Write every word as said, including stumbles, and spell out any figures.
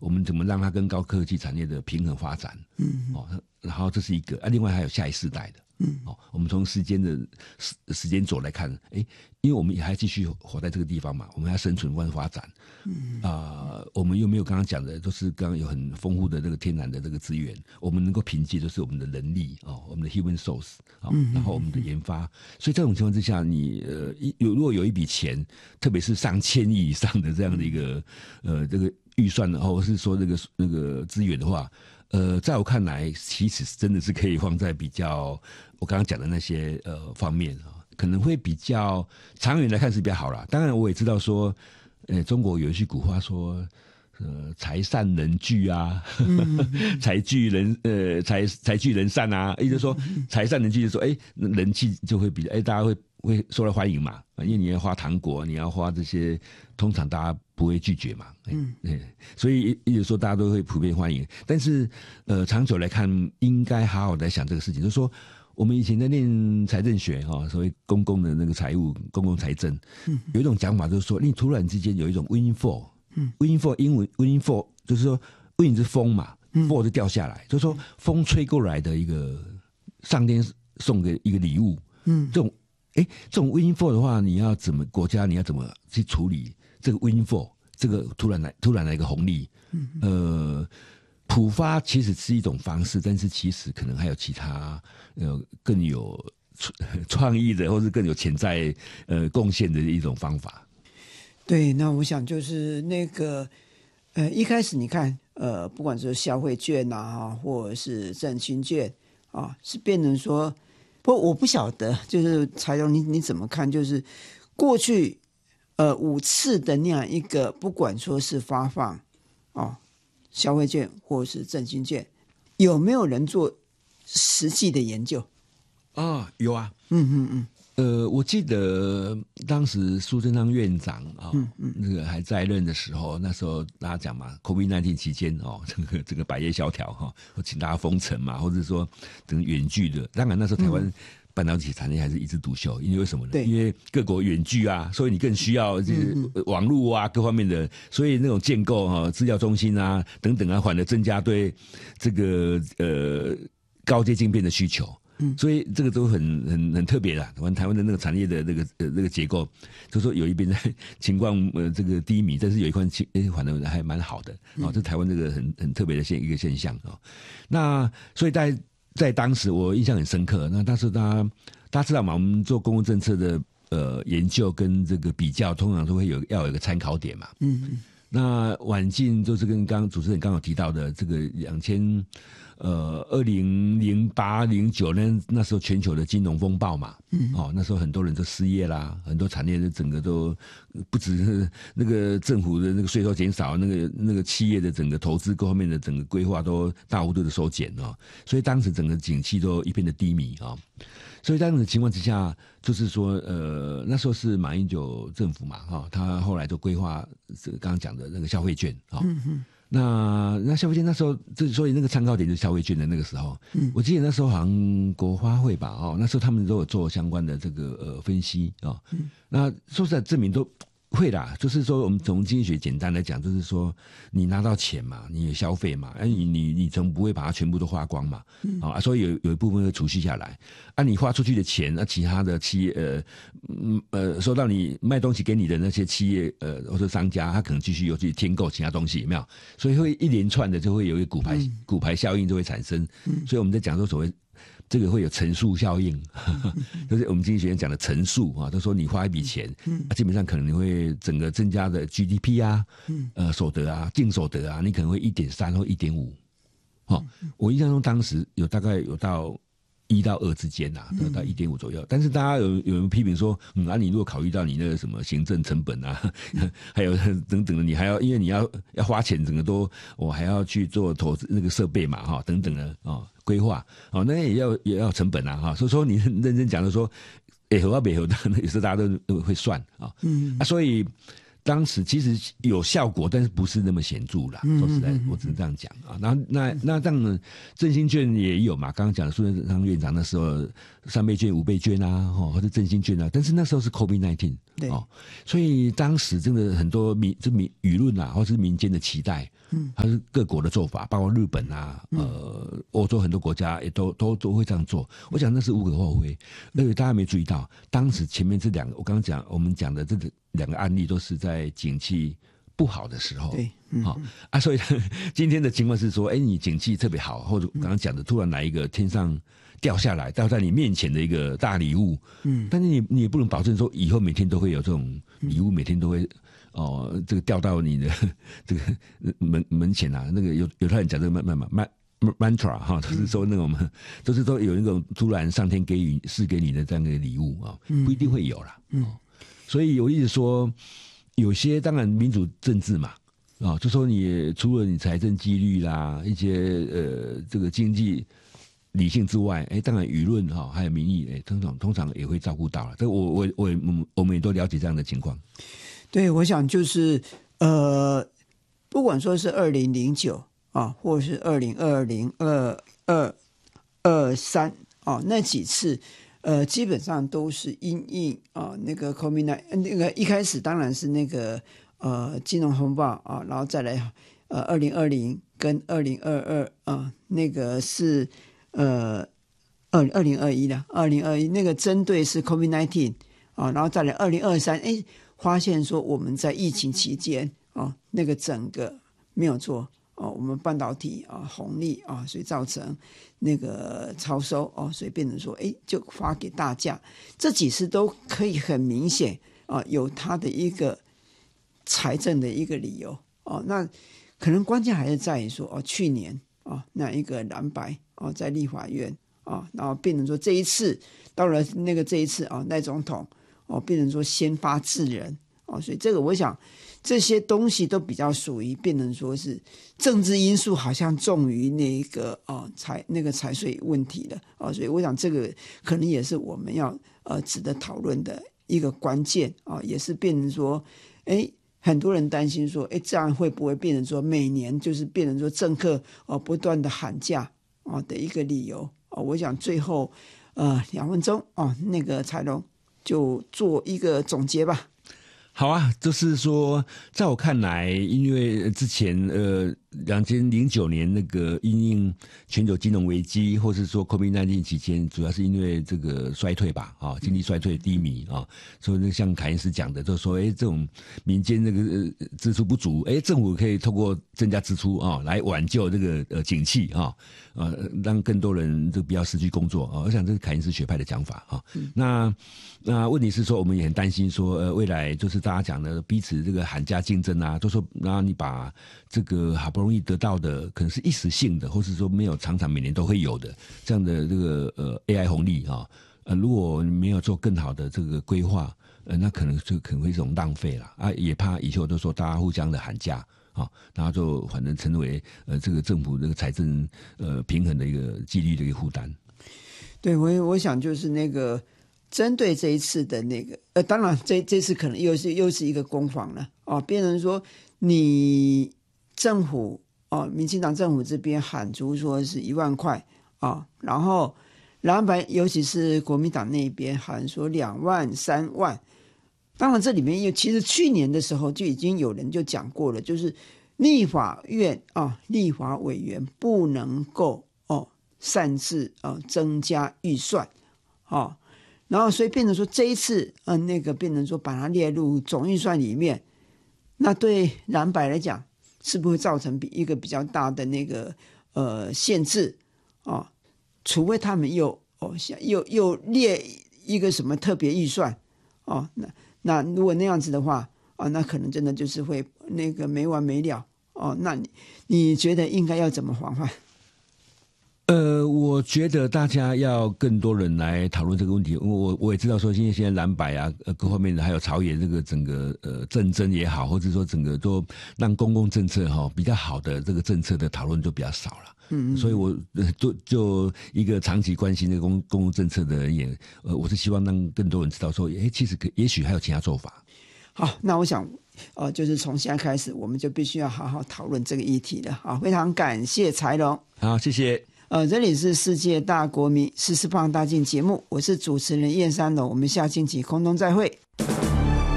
我们怎么让它跟高科技产业的平衡发展？嗯，哦，然后这是一个啊，另外还有下一世代的。嗯，哦，我们从时间的时时间轴来看，哎，因为我们也还继续活在这个地方嘛，我们要生存或发展。嗯啊、呃，我们又没有刚刚讲的，都是刚刚有很丰富的这个天然的这个资源，我们能够凭借就是我们的能力哦，我们的 human source 哦，然后我们的研发，所以这种情况之下，你呃有如果有一笔钱，特别是上千亿以上的这样的一个呃这个预算，或者是说那个那个资源的话。呃，在我看来，其实真的是可以放在比较我刚刚讲的那些呃方面啊，可能会比较长远来看是比较好啦。当然，我也知道说，呃，中国有一句古话说，呃，财善人聚啊，嗯、财聚人呃财财聚人散啊，也就是说财善人聚，就说哎人气就会比哎大家会会受到欢迎嘛，因为你要花糖果，你要花这些，通常大家不会拒绝嘛，嗯，所以一直说大家都会普遍欢迎，但是呃，长久来看，应该好好来想这个事情，就是说，我们以前在念财政学哈，所谓公共的那个财务、公共财政，嗯，有一种讲法就是说，你突然之间有一种 windfall， 嗯 ，windfall 英文 windfall 就是说 wind 是风嘛，嗯 ，fall 就掉下来，就是说风吹过来的一个上天送的一个礼物，嗯，这种。哎，这种 windfall 的话，你要怎么国家你要怎么去处理这个 windfall？ 这个突然来突然来一个红利，嗯，呃，普发其实是一种方式，但是其实可能还有其他呃更有创意的，或是更有潜在呃贡献的一种方法。 对，那我想就是那个呃一开始你看呃不管是消费券啊，或者是振兴券啊，是变成说。不，我不晓得，就是柴荣，你你怎么看？就是过去呃五次的那样一个，不管说是发放哦消费券或是振兴券，有没有人做实际的研究？ 啊、哦，有啊， 嗯嗯嗯。 呃，我记得当时苏贞昌院长啊、哦嗯嗯，那个还在任的时候，那时候大家讲嘛 ，COVID 十九 期间哦，这个这个百业萧条哈，或、哦、请大家封城嘛，或者说等远距的，当然那时候台湾半导体产业还是一枝独秀，因为为什么呢？因为各国远距啊，所以你更需要就是网络啊各方面的，所以那种建构哈、哦、资料中心啊等等啊，反而增加对这个呃高阶晶片的需求。嗯，所以这个都很很很特别啦。台湾台湾的那个产业的那个呃那个结构，就是说有一边的情况呃这个低迷，但是有一块情诶反正还蛮好的哦。这是台湾这个很很特别的现一个现象哦。那所以在在当时我印象很深刻。那当时大家大家知道嘛，我们做公共政策的呃研究跟这个比较，通常都会有要有一个参考点嘛。嗯嗯。那晚近就是跟刚主持人刚好提到的这个两千。呃，二零零八零九年那时候全球的金融风暴嘛，嗯，哦，那时候很多人都失业啦，很多产业的整个都不只是那个政府的那个税收减少，那个那个企业的整个投资各方面的整个规划都大幅度的收减哦，所以当时整个景气都一片的低迷啊、哦，所以在那种情况之下，就是说，呃，那时候是马英九政府嘛，哈、哦，他后来就规划这个刚刚讲的那个消费券啊。哦嗯嗯那那消费券那时候，之所以那个参考点就是消费券的那个时候，嗯，我记得那时候好像国发会吧，哦，那时候他们都有做相关的这个呃分析啊、哦嗯，那说实在证明都会啦，就是说我们从经济学简单来讲，就是说你拿到钱嘛，你有消费嘛，啊你你你总不会把它全部都花光嘛，嗯、啊，所以有有一部分会储蓄下来，啊，你花出去的钱，那其他的企业呃嗯呃收到你卖东西给你的那些企业呃或者商家，他可能继续又去添购其他东西，有没有？所以会一连串的就会有一个骨牌、嗯、骨牌效应就会产生，嗯、所以我们在讲说所谓。这个会有乘数效应，就是我们经济学家讲的乘数啊，都说你花一笔钱，嗯啊，基本上可能你会整个增加的 G D P 啊，嗯，呃，所得啊，净所得啊，你可能会一点三或一点五，哦，我印象中当时有大概有到一到二之间呐、啊，到到一点五左右。但是大家有有人批评说，嗯啊，你如果考虑到你那个什么行政成本啊，还有等等的，你还要因为你要要花钱，整个都我还要去做投资那个设备嘛，哈、哦，等等的哦。规划哦，那也要也要成本啊哈，所以说你认真讲的说，哎合啊北合的，有时候大家都会算啊，嗯啊，所以当时其实有效果，但是不是那么显著啦。说实在，我只能这样讲啊。然后那那当然振兴券也有嘛，刚刚讲的苏贞昌院长那时候三倍券、五倍券啊，哦或者振兴券啊，但是那时候是 COVID 十九对哦，所以当时真的很多民这民舆论啊，或是民间的期待，嗯，还是各国的做法，包括日本啊，呃，欧洲很多国家也都都都会这样做。我想那是无可厚非，而且大家没注意到，当时前面这两个，我刚刚讲我们讲的这个两个案例都是在景气不好的时候， 对，嗯， 好、哦、啊，所以今天的情况是说，哎，你景气特别好，或者刚刚讲的，突然来一个天上掉下来，掉在你面前的一个大礼物，嗯，但是你你也不能保证说以后每天都会有这种礼物，每天都会哦，这个掉到你的这个门门前啊，那个有有他人讲这个慢慢慢慢。mantra 哈，就是说那种，都是说有那种突然上天给予赐给你的这样的礼物啊，不一定会有啦。嗯，所以我一直说，有些当然民主政治嘛，啊，就说你除了你财政纪律啦，一些呃这个经济理性之外，哎，当然舆论哈还有民意，哎，通常通常也会照顾到了。这我我我我们也都了解这样的情况。 对，我想就是呃，不管说是二零零九。啊，或是二零二零、二二、二三啊，那几次，呃，基本上都是因应啊那个 COVID 那个一开始当然是那个呃金融风暴啊，然后再来呃二零二零跟二零二二啊，那个是呃二二零二一的二零二一那个针对是 COVID 十九 啊，然后再来二零二三，哎，发现说我们在疫情期间啊，那个整个没有做。哦，我们半导体啊红利啊，所以造成那个超收哦，所以变成说，哎，就发给大家，这几次都可以很明显啊，有它的一个财政的一个理由哦。那可能关键还是在于说，哦，去年啊那一个蓝白哦在立法院啊，然后变成说这一次到了那个这一次啊赖总统哦变成说先发制人哦，所以这个我想。这些东西都比较属于变成说是政治因素，好像重于那个哦财那个财税问题的啊、哦，所以我想这个可能也是我们要呃值得讨论的一个关键啊、哦，也是变成说，哎，很多人担心说，哎，这样会不会变成说每年就是变成说政客哦不断的喊价啊、哦、的一个理由啊、哦？我想最后呃两分钟哦，那个财龙就做一个总结吧。 好啊，就是说，在我看来，因为之前呃，两千零九年那个因应全球金融危机，或是说 COVID 十九 期间，主要是因为这个衰退吧，啊，经济衰退低迷啊，所以那像凯恩斯讲的，就说，哎，这种民间那个呃支出不足，哎，政府可以透过增加支出啊，来挽救这个呃景气啊，呃，让更多人就不要失去工作啊。我想这是凯恩斯学派的讲法啊。嗯、那那问题是说，我们也很担心说，呃，未来就是大家讲的彼此这个喊价竞争啊，都说，然后你把这个好不容易得到的，可能是一时性的，或是说没有常常每年都会有的这样的这个呃 A I 红利啊，呃，如果你没有做更好的这个规划，呃，那可能就可能会是一种浪费了啊，也怕以后都说大家互相的喊价。啊，然后就反正成为呃这个政府这个财政呃平衡的一个纪律的一个负担。 对，我我想就是那个针对这一次的那个呃，当然这这次可能又是又是一个攻防了啊，变成说你政府哦，民进党政府这边喊出说是一万块啊，然后蓝白尤其是国民党那边喊说两万三万。当然，这里面有其实去年的时候就已经有人就讲过了，就是立法院啊，立法委员不能够哦擅自啊增加预算啊，然后所以变成说这一次嗯、呃、那个变成说把它列入总预算里面，那对蓝白来讲是不是会造成比一个比较大的那个呃限制啊？除非他们又哦又又列一个什么特别预算哦那。那如果那样子的话，哦，那可能真的就是会那个没完没了哦。那你你觉得应该要怎么防范？ 呃，我觉得大家要更多人来讨论这个问题。我我也知道说，现在现在蓝白啊，呃，各方面的还有朝野这个整个呃政争也好，或者说整个都让公共政策哈、哦、比较好的这个政策的讨论就比较少了。嗯，所以我就就一个长期关心这个公公共政策的人也，呃，我是希望让更多人知道说，哎，其实可也许还有其他做法。 好，那我想呃，就是从现在开始，我们就必须要好好讨论这个议题了。好，非常感谢柴龙。 好，谢谢。 呃，这里是世界大国民时事放大镜节目，我是主持人燕山龙，我们下星期空中再会。